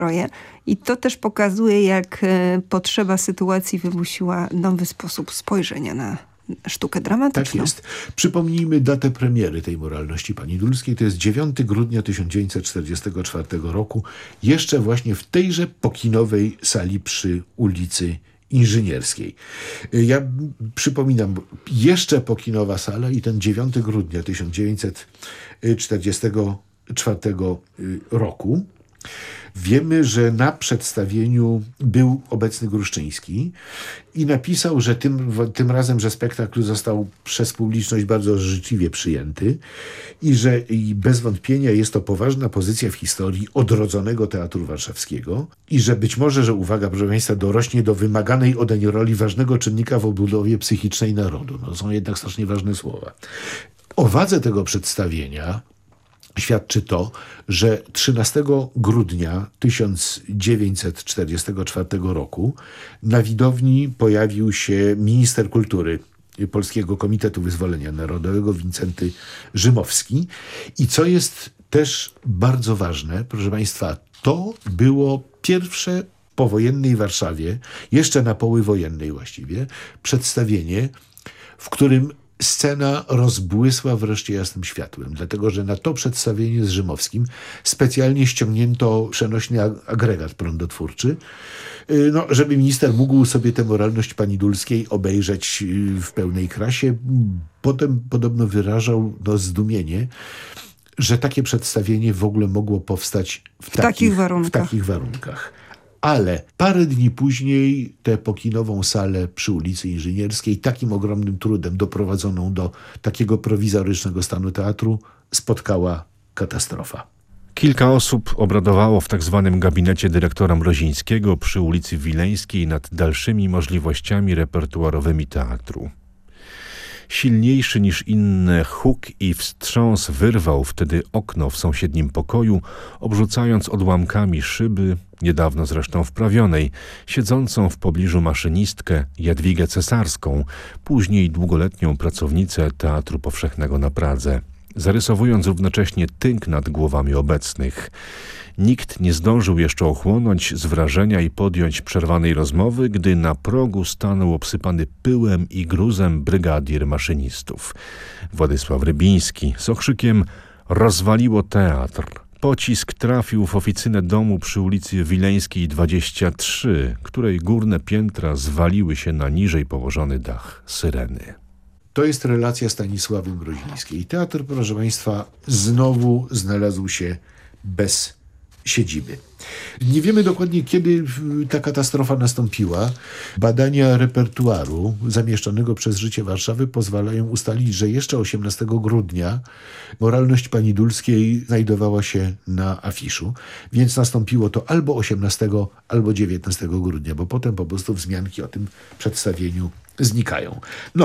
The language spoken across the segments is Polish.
nastroje. I to też pokazuje, jak potrzeba sytuacji wymusiła nowy sposób spojrzenia na sztukę dramatyczną. Tak jest. Przypomnijmy datę premiery tej Moralności Pani Dulskiej. To jest 9 grudnia 1944 roku. Jeszcze właśnie w tejże pokinowej sali przy ulicy Inżynierskiej. Ja przypominam, jeszcze pokinowa sala i ten 9 grudnia 1944 roku. Wiemy, że na przedstawieniu był obecny Gruszczyński i napisał, że tym razem, że spektakl został przez publiczność bardzo życzliwie przyjęty i bez wątpienia jest to poważna pozycja w historii odrodzonego Teatru Warszawskiego i że być może, że uwaga, proszę Państwa, dorośnie do wymaganej odeń roli ważnego czynnika w obudowie psychicznej narodu. No, są jednak strasznie ważne słowa. O wadze tego przedstawienia świadczy to, że 13 grudnia 1944 roku na widowni pojawił się minister kultury Polskiego Komitetu Wyzwolenia Narodowego Wincenty Rzymowski. I co jest też bardzo ważne, proszę Państwa, to było pierwsze w powojennej Warszawie, jeszcze na poły wojennej właściwie, przedstawienie, w którym scena rozbłysła wreszcie jasnym światłem, dlatego że na to przedstawienie z Rzymowskim specjalnie ściągnięto przenośny agregat prądotwórczy, żeby minister mógł sobie tę Moralność Pani Dulskiej obejrzeć w pełnej krasie. Potem podobno wyrażał zdumienie, że takie przedstawienie w ogóle mogło powstać w takich warunkach. Ale parę dni później tę pokinową salę przy ulicy Inżynierskiej takim ogromnym trudem doprowadzoną do takiego prowizorycznego stanu teatru spotkała katastrofa. Kilka osób obradowało w tzw. gabinecie dyrektora Mrozińskiego przy ulicy Wileńskiej nad dalszymi możliwościami repertuarowymi teatru. Silniejszy niż inne huk i wstrząs wyrwał wtedy okno w sąsiednim pokoju, obrzucając odłamkami szyby, niedawno zresztą wprawionej, siedzącą w pobliżu maszynistkę Jadwigę Cesarską, później długoletnią pracownicę Teatru Powszechnego na Pradze, zarysowując równocześnie tynk nad głowami obecnych. Nikt nie zdążył jeszcze ochłonąć z wrażenia i podjąć przerwanej rozmowy, gdy na progu stanął obsypany pyłem i gruzem brygadier maszynistów. Władysław Rybiński z okrzykiem „Rozwaliło teatr”. Pocisk trafił w oficynę domu przy ulicy Wileńskiej 23, której górne piętra zwaliły się na niżej położony dach Syreny. To jest relacja Stanisławy Mrozińskiej. Teatr, proszę Państwa, znowu znalazł się bez siedziby. Nie wiemy dokładnie, kiedy ta katastrofa nastąpiła. Badania repertuaru zamieszczonego przez Życie Warszawy pozwalają ustalić, że jeszcze 18 grudnia Moralność Pani Dulskiej znajdowała się na afiszu, więc nastąpiło to albo 18, albo 19 grudnia, bo potem po prostu wzmianki o tym przedstawieniu znikają.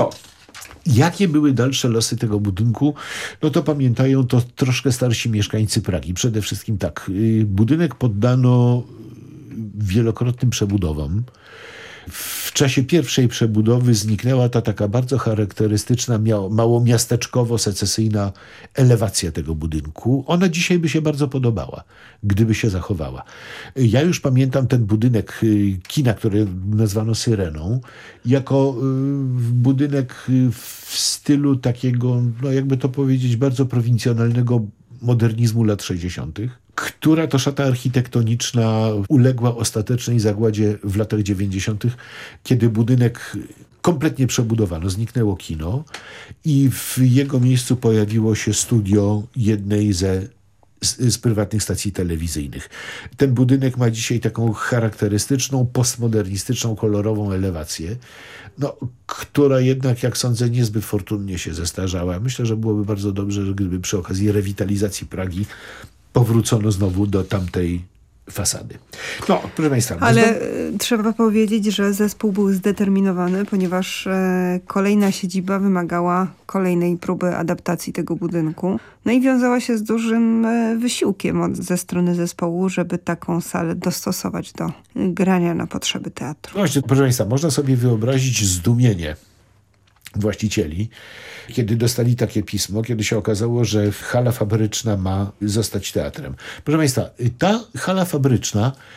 Jakie były dalsze losy tego budynku? To pamiętają to troszkę starsi mieszkańcy Pragi. Przede wszystkim tak, budynek poddano wielokrotnym przebudowom. W czasie pierwszej przebudowy zniknęła ta taka bardzo charakterystyczna, małomiasteczkowo-secesyjna elewacja tego budynku. Ona dzisiaj by się bardzo podobała, gdyby się zachowała. Ja już pamiętam ten budynek kina, który nazwano Syreną, jako budynek w stylu takiego, jakby to powiedzieć, bardzo prowincjonalnego modernizmu lat 60., która to szata architektoniczna uległa ostatecznej zagładzie w latach 90., kiedy budynek kompletnie przebudowano, zniknęło kino i w jego miejscu pojawiło się studio jednej z prywatnych stacji telewizyjnych. Ten budynek ma dzisiaj taką charakterystyczną, postmodernistyczną, kolorową elewację, która jednak, jak sądzę, niezbyt fortunnie się zestarzała. Myślę, że byłoby bardzo dobrze, gdyby przy okazji rewitalizacji powrócono znowu do tamtej fasady. Proszę Państwa. Ale trzeba powiedzieć, że zespół był zdeterminowany, ponieważ kolejna siedziba wymagała kolejnej próby adaptacji tego budynku. I wiązała się z dużym wysiłkiem ze strony zespołu, żeby taką salę dostosować do grania na potrzeby teatru. Właśnie, proszę Państwa, można sobie wyobrazić zdumienie właścicieli, kiedy dostali takie pismo, kiedy się okazało, że hala fabryczna ma zostać teatrem. Proszę Państwa, ta hala fabryczna